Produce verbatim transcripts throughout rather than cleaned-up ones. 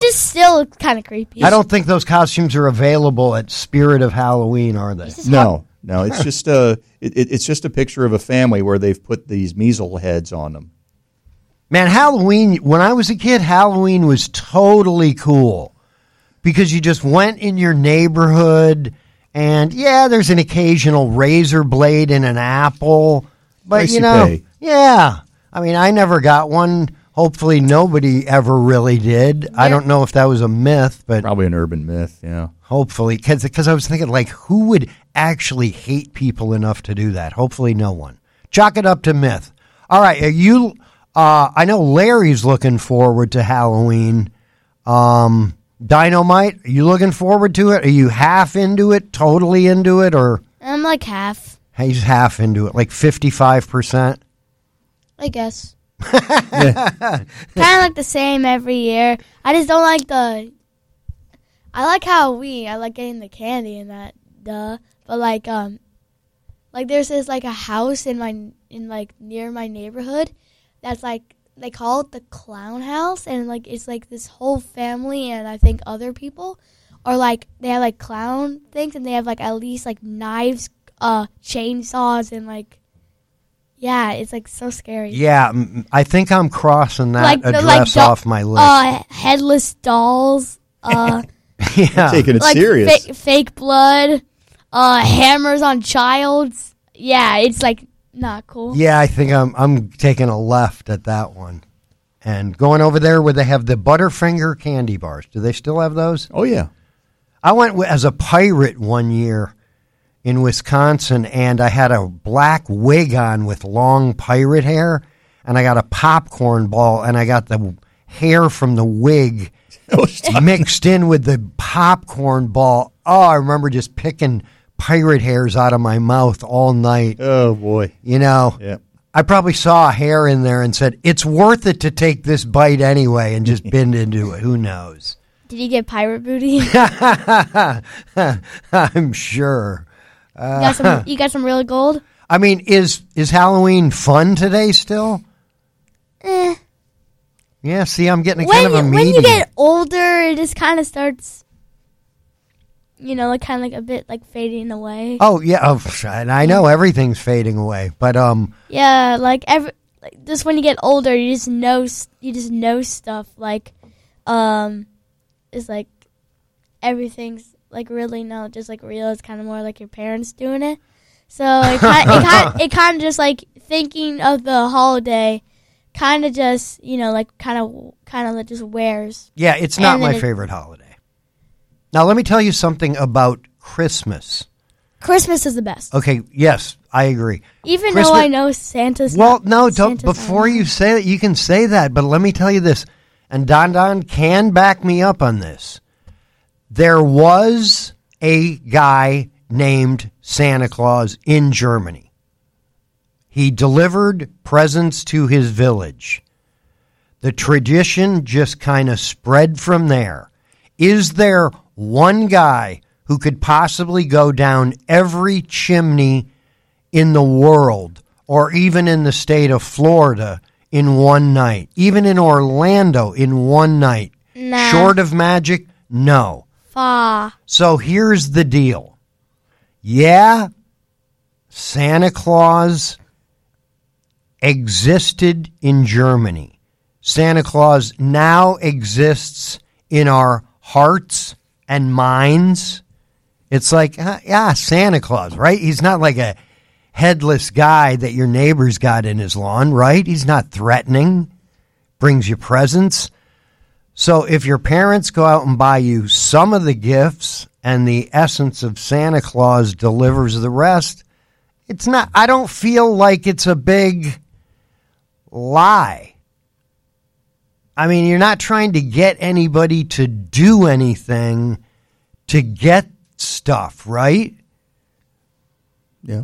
is still kind of creepy. I don't think those costumes are available at Spirit of Halloween, are they? No, no. It's just a it, it's just a picture of a family where they've put these measles heads on them. Man, Halloween, when I was a kid, Halloween was totally cool because you just went in your neighborhood and, yeah, there's an occasional razor blade in an apple. But, Price you you know, pay. yeah. I mean, I never got one. Hopefully nobody ever really did. Yeah. I don't know if that was a myth, but probably an urban myth, yeah. Hopefully, because I was thinking, like, who would actually hate people enough to do that? Hopefully no one. Chalk it up to myth. All right, are you... Uh, I know Larry's looking forward to Halloween. Um, Dynamite, are you looking forward to it? Are you half into it, totally into it, or? I'm like half. He's half into it, like fifty-five percent? I guess. Kind of like the same every year. I just don't like the... I like Halloween. I like getting the candy and that, duh. But like, um, like there's this like a house in my, in like near my neighborhood that's like, they call it the clown house, and like it's like this whole family and I think other people are like, they have like clown things and they have like at least like knives, uh, chainsaws and like, yeah, it's like so scary. Yeah, I think I'm crossing that like, address like do- off my list. Uh, headless dolls, uh, yeah, taking it like serious. Fa- fake blood, uh, hammers on childs. Yeah, it's like not cool. Yeah, I think I'm I'm taking a left at that one, and going over there where they have the Butterfinger candy bars. Do they still have those? Oh yeah, I went w- as a pirate one year in Wisconsin, and I had a black wig on with long pirate hair, and I got a popcorn ball, and I got the hair from the wig mixed in with the popcorn ball. Oh, I remember just picking pirate hairs out of my mouth all night. Oh, boy. You know, yeah. I probably saw a hair in there and said, it's worth it to take this bite anyway, and just bend into it. Who knows? Did you get pirate booty? I'm sure. You got some. You got some real gold. I mean, is is Halloween fun today still? Eh. Yeah. See, I'm getting a When kind of a you, medium. when you get older, it just kind of starts. You know, like kind of like a bit like fading away. Oh yeah, oh, and I know everything's fading away, but um. Yeah, like every like just when you get older, you just know you just know stuff like, um, it's like everything's like really not just like real. It's kind of more like your parents doing it. So it kind it kind it kind of just like thinking of the holiday, kind of just you know like kind of kind of just wears. Yeah, it's not And my then it- favorite holiday. Now let me tell you something about Christmas. Christmas is the best. Okay, yes, I agree. Even Christmas- though I know Santa's Well, not, no, don't. Santa's Before not you say that, you can say that, but let me tell you this, and Don Don can back me up on this. There was a guy named Santa Claus in Germany. He delivered presents to his village. The tradition just kind of spread from there. Is there one guy who could possibly go down every chimney in the world, or even in the state of Florida, in one night? Even in Orlando in one night? Nah. Short of magic? No. Fa. So here's the deal. Yeah, Santa Claus existed in Germany. Santa Claus now exists in our hearts and minds. It's like, uh, yeah, Santa Claus, right? He's not like a headless guy that your neighbor's got in his lawn, right? He's not threatening, brings you presents. So if your parents go out and buy you some of the gifts and the essence of Santa Claus delivers the rest, it's not, I don't feel like it's a big lie. I mean, you're not trying to get anybody to do anything to get stuff, right? Yeah.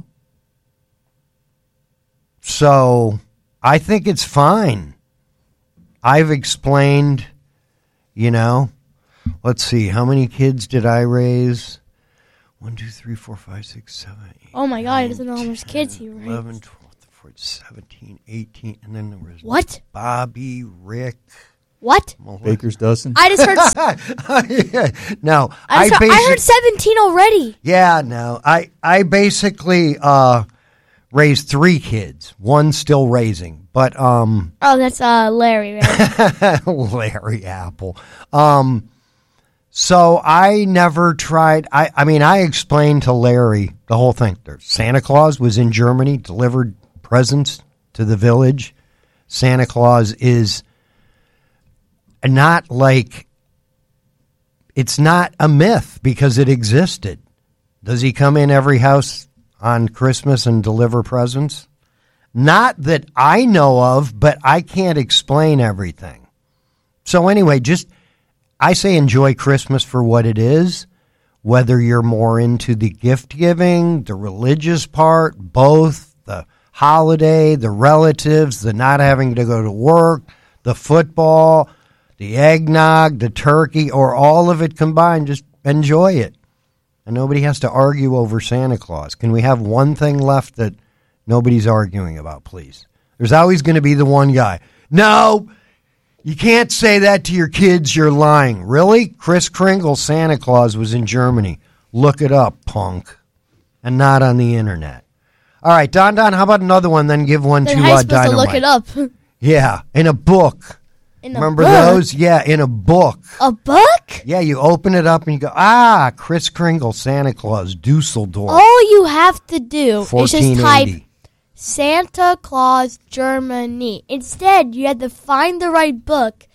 So I think it's fine. I've explained, you know, let's see, how many kids did I raise? One, two, three, four, five, six, seven, eight. Oh my God, nine, he doesn't know how much kids he raised. eleven, twelve, fourteen, seventeen, eighteen, and then there was What? Bobby, Rick. What? Baker's dozen. I just heard. no, I, just I, heard, I basi- heard seventeen already. Yeah, no, I I basically uh, raised three kids. One still raising, but um, Oh, that's uh Larry, right? Larry Apple. Um, so I never tried. I I mean, I explained to Larry the whole thing. Santa Claus was in Germany, delivered presents to the village. Santa Claus is not like, it's not a myth because it existed. Does he come in every house on Christmas and deliver presents? Not that I know of, but I can't explain everything. So anyway, just, I say enjoy Christmas for what it is, whether you're more into the gift giving, the religious part, both, the holiday, the relatives, the not having to go to work, the football, the eggnog, the turkey, or all of it combined. Just enjoy it. And nobody has to argue over Santa Claus. Can we have one thing left that nobody's arguing about, please? There's always going to be the one guy. No, you can't say that to your kids. You're lying. Really? Kris Kringle, Santa Claus, was in Germany. Look it up, punk. And not on the internet. All right, Don Don, how about another one, then give one Then to how you uh, supposed Dynamite. to look it up? Yeah, in a book. In a Remember book? those? Yeah, in a book. A book? Yeah, you open it up and you go, ah, Kris Kringle, Santa Claus, Dusseldorf, All you have to do is just type fourteen eighty. Santa Claus Germany. Instead, you had to find the right book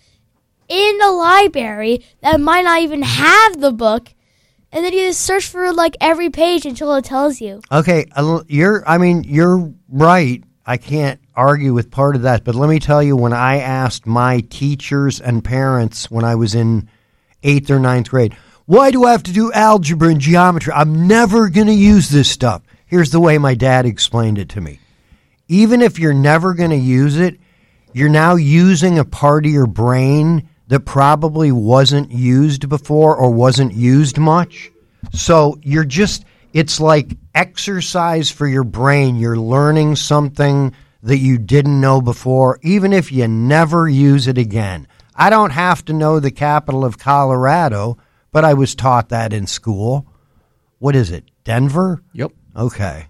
in a library that might not even have the book, and then you just search for like every page until it tells you. Okay, uh, you're. I mean, you're right. I can't argue with part of that, but let me tell you, when I asked my teachers and parents when I was in eighth or ninth grade, why do I have to do algebra and geometry? I'm never going to use this stuff. Here's the way my dad explained it to me. Even if you're never going to use it, you're now using a part of your brain that probably wasn't used before or wasn't used much. So you're just, it's like exercise for your brain. You're learning something that you didn't know before, even if you never use it again. I don't have to know the capital of Colorado, but I was taught that in school. What is it, Denver? Yep. Okay.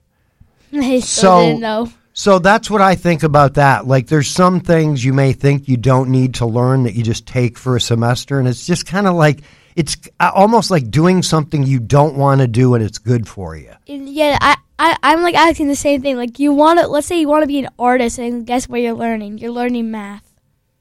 I still So- didn't know. So that's what I think about that. Like, there's some things you may think you don't need to learn that you just take for a semester, and it's just kind of like, it's almost like doing something you don't want to do and it's good for you. And yeah, I, I, I'm like asking the same thing. Like, you want to, let's say you want to be an artist, and guess what you're learning? You're learning math.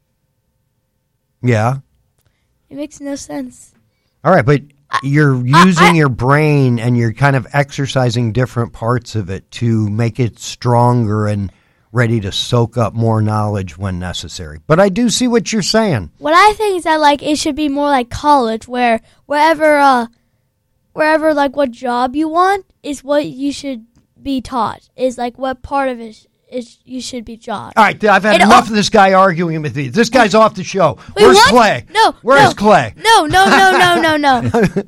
Yeah. It makes no sense. All right, but you're using I- your brain and you're kind of exercising different parts of it to make it stronger and ready to soak up more knowledge when necessary. But I do see what you're saying. What I think is that like it should be more like college, where wherever, uh, wherever like what job you want is what you should be taught. Is like what part of it is you should be taught. All right, I've had It enough al- of this guy arguing with me. This guy's off the show. Wait, Where's what? Clay? No, Where's no. Clay? No, no, no, no, no, no.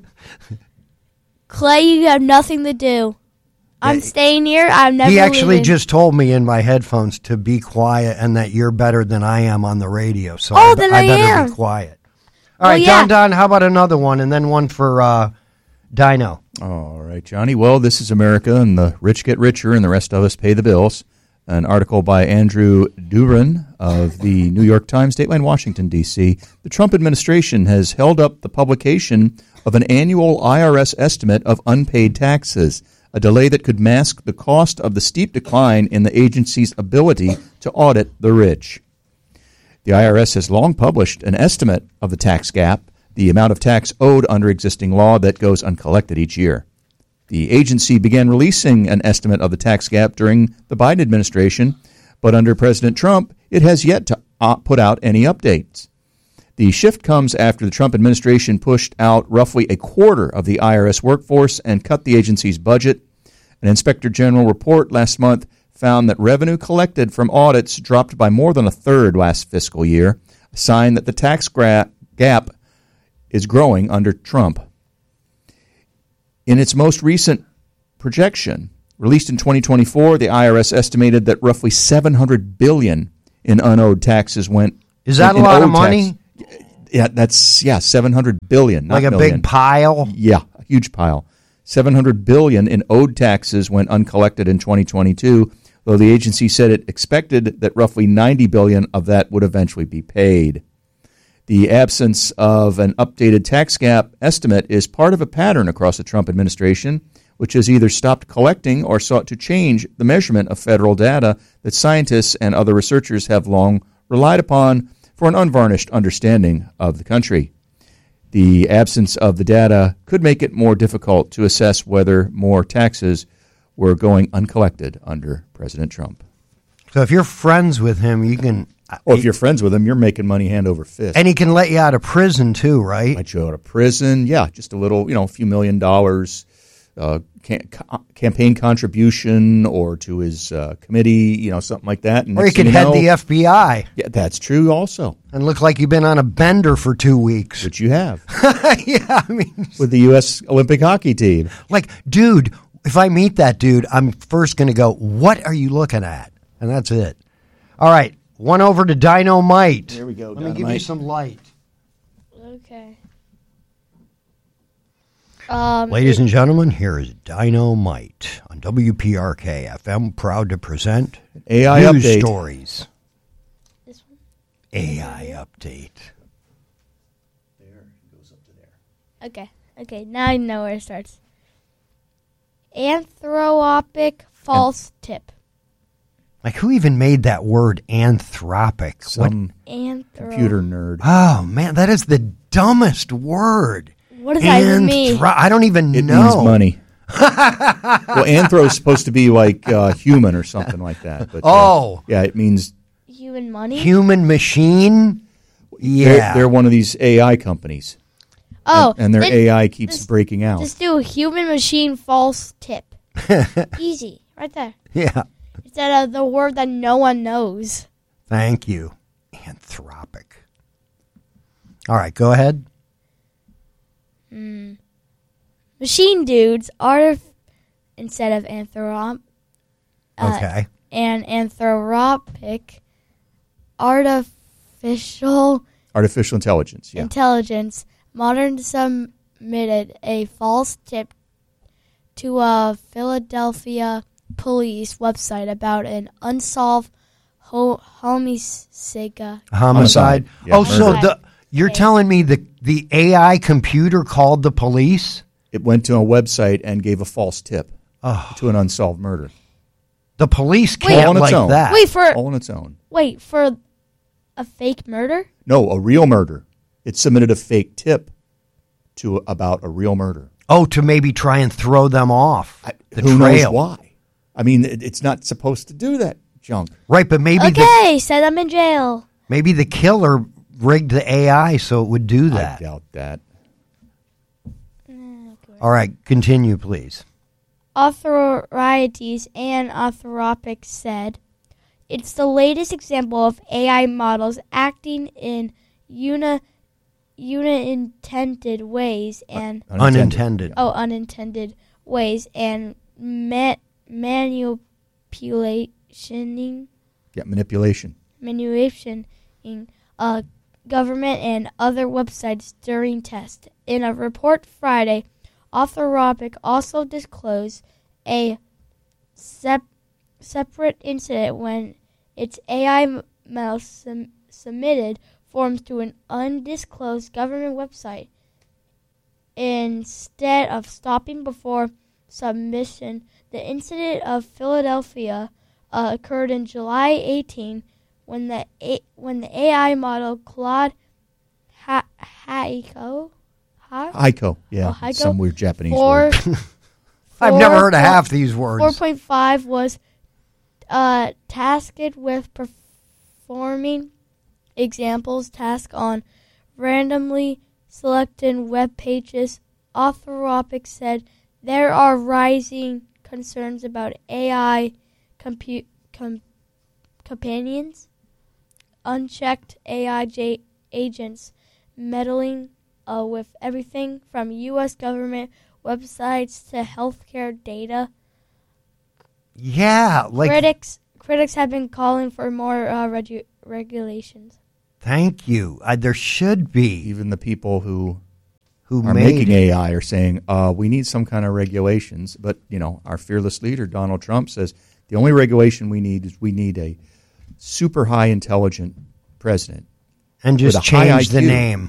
Clay, you have nothing to do. I'm staying here. I'm never He actually leaving. just told me in my headphones to be quiet and that you're better than I am on the radio. So Oh, I, then I I better am. be quiet. All Well, right, yeah. Don Don, how about another one and then one for uh, Dino? All right, Johnny. Well, this is America, and the rich get richer, and the rest of us pay the bills. An article by Andrew Duran of the New York Times, Dateline, Washington, D C The Trump administration has held up the publication of an annual I R S estimate of unpaid taxes, a delay that could mask the cost of the steep decline in the agency's ability to audit the rich. The I R S has long published an estimate of the tax gap, the amount of tax owed under existing law that goes uncollected each year. The agency began releasing an estimate of the tax gap during the Biden administration, but under President Trump, it has yet to uh, put out any updates. The shift comes after the Trump administration pushed out roughly a quarter of the I R S workforce and cut the agency's budget. An Inspector General report last month found that revenue collected from audits dropped by more than a third last fiscal year, a sign that the tax gra- gap is growing under Trump. In its most recent projection, released in twenty twenty-four, the I R S estimated that roughly seven hundred billion dollars in unowed taxes went. Is that in, a lot in of owed money? tax. Yeah, that's yeah, seven hundred billion, not Like a million. big pile? Yeah, a huge pile. seven hundred billion in owed taxes went uncollected in twenty twenty-two, though the agency said it expected that roughly ninety billion of that would eventually be paid. The absence of an updated tax gap estimate is part of a pattern across the Trump administration, which has either stopped collecting or sought to change the measurement of federal data that scientists and other researchers have long relied upon for an unvarnished understanding of the country. The absence of the data could make it more difficult to assess whether more taxes were going uncollected under President Trump. So if you're friends with him, you can... Or if you're friends with him, you're making money hand over fist. And he can let you out of prison too, right? Let you out of prison. Yeah, just a little, you know, a few million dollars uh, cam- campaign contribution or to his uh, committee, you know, something like that. And Or you next could thing you head know- the F B I Yeah, that's true also, and look like you've been on a bender for two weeks. which you have Yeah, I mean, with the U S Olympic hockey team. like, dude, if I meet that dude, I'm first going to go, what are you looking at? And that's it. All right, one over to Dynamite. There we go, Let me give you Dynamite. some light. Okay. Um, Ladies and gentlemen, here is Dynamite on W P R K F M, proud to present A I news update. stories. this one. A I update. There, it goes up to there. Okay. Okay. Now I know where it starts. Anthropic false tip. Like, who even made that word anthropic? What? Some Anthro- computer nerd. Oh, man, that is the dumbest word. What does that even mean? Anthro- I don't even It know. means money. Well, anthro is supposed to be like uh, human or something like that. But, uh, Oh. yeah, it means Human money? Human machine? Yeah. they're, they're one of these A I companies. oh. and, and their then A I keeps just- breaking out. Just do human machine false tip. Easy. Right there. Yeah. Instead of the word that no one knows. Thank you. Anthropic. All right, go ahead. Mm. Machine dudes are instead of anthrop. Uh, Okay. And anthropic artificial Artificial intelligence, yeah. intelligence. Modern submitted a false tip to a Philadelphia police website about an unsolved ho- homicide. Homicide. Homicide. Yeah, oh, so murder. the you're Okay. telling me the the A I computer called the police? It went to a website and gave a false tip Oh. to an unsolved murder. The police Wait. can't All on its like own. that. Wait for All on its own. wait for a fake murder. No, a real murder. It submitted a fake tip to about a real murder. Oh, to maybe try and throw them off the Who trail. knows why? I mean, it, it's not supposed to do that junk. Right, but maybe the Okay, set them in jail. maybe the killer rigged the A I so it would do that. I doubt that. All right, continue, please. Authorities and Anthropic said it's the latest example of A I models acting in uni, unintended ways and Unintended. oh unintended ways and ma- manipulationing Yeah, manipulation. manipulating uh, government and other websites during tests. In a report Friday, Anthropic also disclosed a sep- separate incident when its A I model sum- submitted forms to an undisclosed government website. Instead of stopping before submission, the incident of Philadelphia uh, occurred in July eighteenth when the A- when the A I model Claude ha- Haiko ha- Heiko. Yeah, Oh, Heiko? some weird Japanese four, word. I've never heard of four- half these words. four point five was uh, tasked with performing examples task on randomly selected web pages. Anthropic said there are rising concerns about A I compu- com- companions, unchecked A I j- agents meddling uh, with everything from U S government websites to healthcare data. Yeah, like critics critics have been calling for more uh, regu- regulations. Thank you. Uh, there should be. Even the people who Who are made making it. A I are saying, uh, we need some kind of regulations. But, you know, our fearless leader, Donald Trump, says the only regulation we need is we need a super high intelligent president. And with just a high change the I Q. name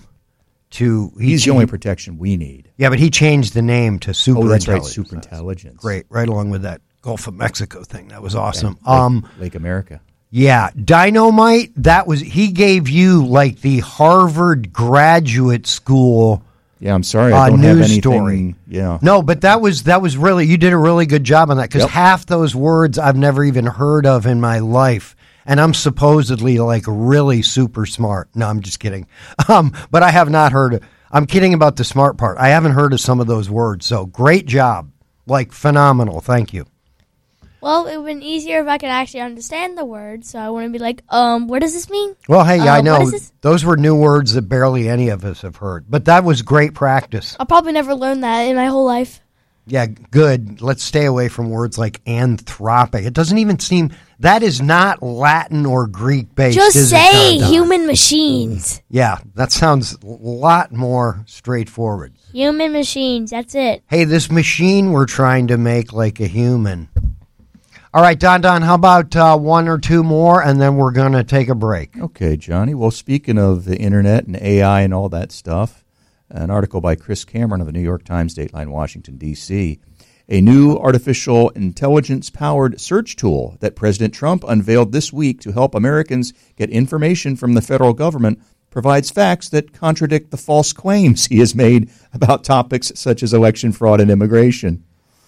to. he He's the cha- only protection we need. Yeah, but he changed the name to super Oh, that's right, intelligence. super intelligence. Great, right along with that Gulf of Mexico thing. That was awesome. Um, Lake, Lake America. yeah, Dynamite. That was he gave you like the Harvard graduate school. Yeah, I'm sorry, I Uh, don't have news anything. story. Yeah, No, but that was that was really you did a really good job on that because Yep. half those words I've never even heard of in my life, and I'm supposedly like really super smart. No, I'm just kidding. Um, but I have not heard. I'm kidding about the smart part. I haven't heard of some of those words. So great job, like phenomenal. Thank you. Well, it would have been easier if I could actually understand the word, so I wouldn't be like, um, what does this mean? Well, hey, I Um, what know is this? those were new words that barely any of us have heard, but that was great practice. I'll probably never learn that in my whole life. Yeah, good. Let's stay away from words like anthropic. It doesn't even seem that is not Latin or Greek based. Just is it, say Don Don? human machines. Yeah, that sounds a lot more straightforward. Human machines, that's it. Hey, this machine we're trying to make like a human. All right, Don Don, how about uh, one or two more, and then we're going to take a break. Okay, Johnny. Well, speaking of the internet and A I and all that stuff, an article by Chris Cameron of the New York Times, Dateline, Washington, D C A new artificial intelligence-powered search tool that President Trump unveiled this week to help Americans get information from the federal government provides facts that contradict the false claims he has made about topics such as election fraud and immigration.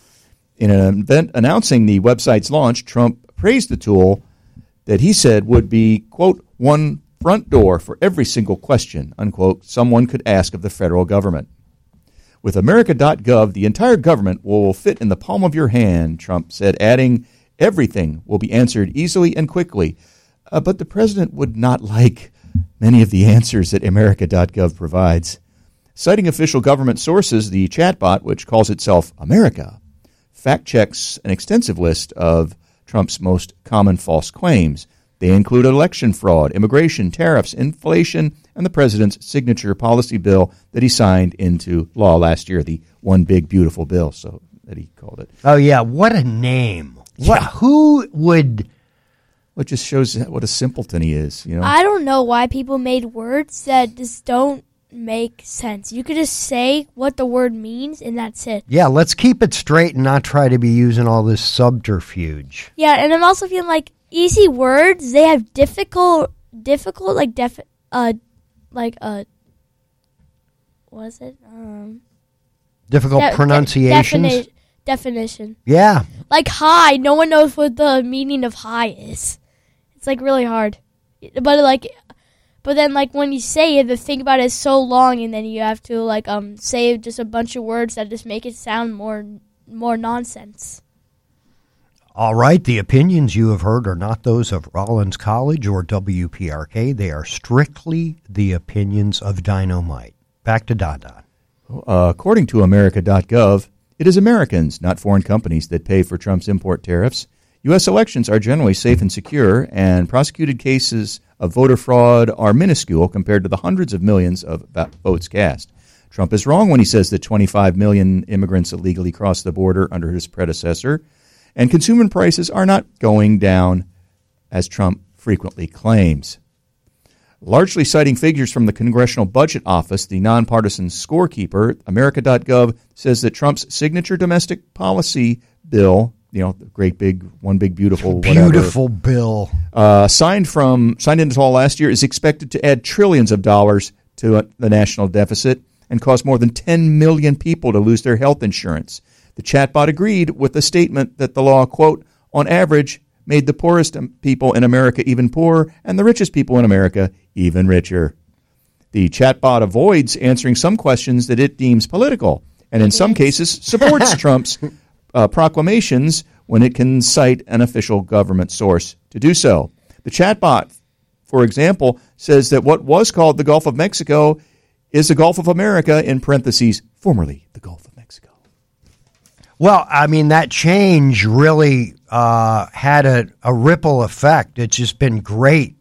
In an event announcing the website's launch, Trump praised the tool that he said would be, quote, one front door for every single question, unquote, someone could ask of the federal government. With America dot gov, the entire government will fit in the palm of your hand, Trump said, adding, everything will be answered easily and quickly. Uh, but the president would not like many of the answers that America dot gov provides. Citing official government sources, the chatbot, which calls itself America, fact-checks an extensive list of Trump's most common false claims. They include election fraud, immigration, tariffs, inflation, and the president's signature policy bill that he signed into law last year, the One Big Beautiful Bill, so that he called it. Oh, yeah, what a name. What? Yeah. Who would... Well, it just shows what a simpleton he is, you know. I don't know why people made words that just don't make sense. You could just say what the word means, and that's it. Yeah, let's keep it straight and not try to be using all this subterfuge. Yeah, and I'm also feeling like easy words, they have difficult, difficult, like, def, uh, like, uh, what is it? Um, Difficult de- de- pronunciations. defini- definition. Yeah. Like high, no one knows what the meaning of high is. It's like really hard. But like, but then like when you say it, the thing about it is so long, and then you have to like um say just a bunch of words that just make it sound more more nonsense. All right, the opinions you have heard are not those of Rollins College or W P R K. They are strictly the opinions of Dynamite. Back to Don Don. Uh, according to America dot gov, it is Americans, not foreign companies, that pay for Trump's import tariffs. U S elections are generally safe and secure, and prosecuted cases of voter fraud are minuscule compared to the hundreds of millions of votes cast. Trump is wrong when he says that twenty-five million immigrants illegally crossed the border under his predecessor, and consumer prices are not going down, as Trump frequently claims. Largely citing figures from the Congressional Budget Office, the nonpartisan scorekeeper, America dot gov says that Trump's signature domestic policy bill, you know, the great big, one big beautiful, whatever, Beautiful bill. uh, signed from signed into law last year, is expected to add trillions of dollars to uh, the national deficit and cause more than ten million people to lose their health insurance. The chatbot agreed with the statement that the law, quote, on average, made the poorest people in America even poorer and the richest people in America even richer. The chatbot avoids answering some questions that it deems political, and in some cases supports Trump's uh, proclamations when it can cite an official government source to do so. The chatbot, for example, says that what was called the Gulf of Mexico is the Gulf of America, in parentheses, formerly the Gulf of Mexico. Well, I mean, that change really uh, had a, a ripple effect. It's just been great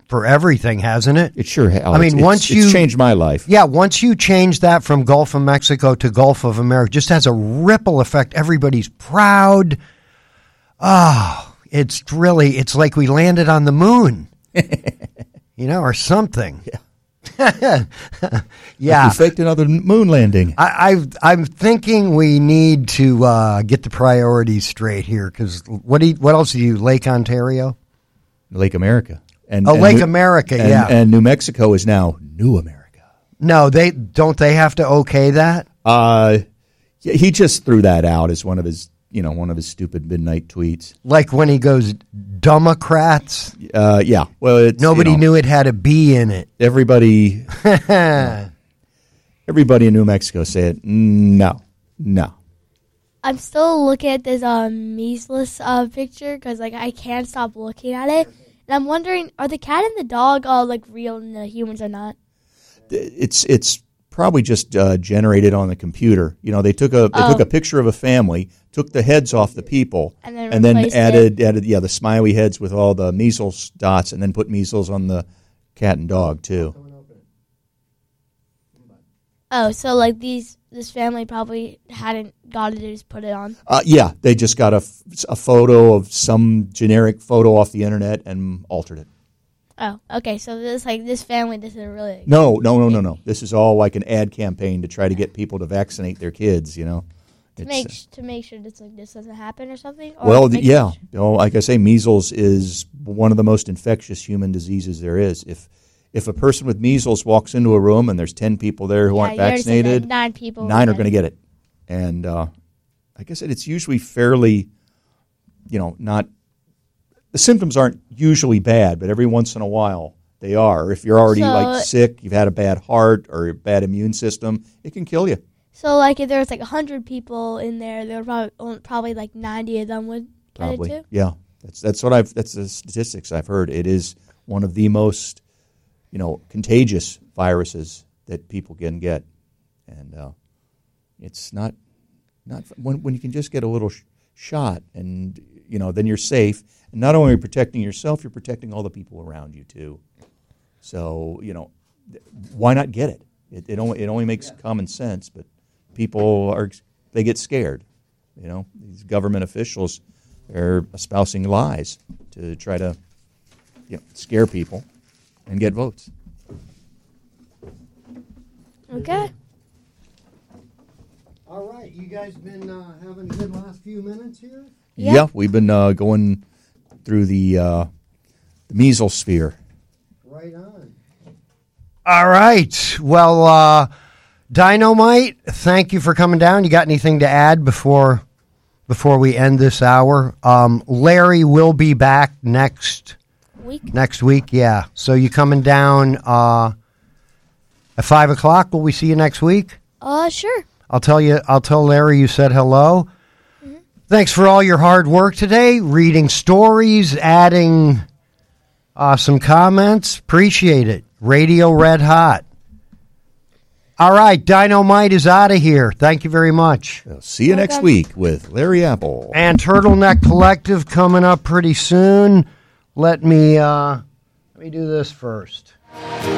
for everything, hasn't it? It sure has. I mean, it's, once it's, you it's changed my life. Yeah, once you change that from Gulf of Mexico to Gulf of America, it just has a ripple effect. Everybody's proud. Oh, it's really, it's like we landed on the moon, you know, or something. Yeah. Yeah. Like we faked another moon landing. I, I've, I'm thinking we need to uh, get the priorities straight here, because what do you, what else do you, Lake Ontario? Lake America. And, Oh, and Lake New, America, and, yeah. And New Mexico is now New America. No, they don't they have to okay that? Uh, yeah, he just threw that out as one of his, you know, one of his stupid midnight tweets. Like when he goes, Democrats? Uh, yeah. Well, it's, Nobody you know, knew it had a B in it. Everybody, everybody in New Mexico said no, no. I'm still looking at this um, measles uh, picture because like I can't stop looking at it, and I'm wondering, are the cat and the dog all like real and the humans are not? It's it's probably just uh, generated on the computer. You know, they took a they Oh. took a picture of a family, took the heads off the people, And then and then replaced added added yeah the smiley heads with all the measles dots, and then put measles on the cat and dog too. Oh, so like these this family probably hadn't got it, they just put it on. Uh, yeah, they just got a, f- a photo of some generic photo off the internet and altered it. Oh, okay. So this like this family doesn't really. No, no, no, no, no. This is all like an ad campaign to try to get people to vaccinate their kids. You know, To It's, make uh, to make sure this like this doesn't happen or something. Or well, make yeah. sure- You know, like I say, measles is one of the most infectious human diseases there is. If if a person with measles walks into a room and there's ten people there who Yeah, aren't you already said that. vaccinated, Nine people. nine are will going to get it. And uh, like I said, it's usually fairly, you know, not the symptoms aren't usually bad, but every once in a while they are. If you're already So- like sick, you've had a bad heart or a bad immune system, it can kill you. So like if there was like a hundred people in there, there were probably only- probably like ninety of them would get Probably, it too. yeah. That's that's what I've that's the statistics I've heard. It is one of the most, you know, contagious viruses that people can get, and uh, it's not not when when you can just get a little sh- shot, and you know, then you're safe. And not only are you protecting yourself, you're protecting all the people around you too. So you know, th- why not get it? It, it only it only makes common sense, but people are they get scared. You know, these government officials are espousing lies to try to, you know, scare people and get votes. Okay. All right, you guys been uh, having a good last few minutes here? Yeah. Yeah, we've been uh, going through the uh, the measles sphere. Right on. All right. Well, uh, Dynamite, thank you for coming down. You got anything to add before before we end this hour? Um, Larry will be back next Week. next week. Yeah. So you coming down uh, at five o'clock? Will we see you next week? Uh, sure. I'll tell you. I'll tell Larry you said hello. Mm-hmm. Thanks for all your hard work today, reading stories, adding uh, some comments. Appreciate it. Radio Red Hot. All right, Dynamite is out of here. Thank you very much. We'll see you next Welcome. week with Larry Apple. And Turtleneck Collective coming up pretty soon. Let me uh, let me do this first.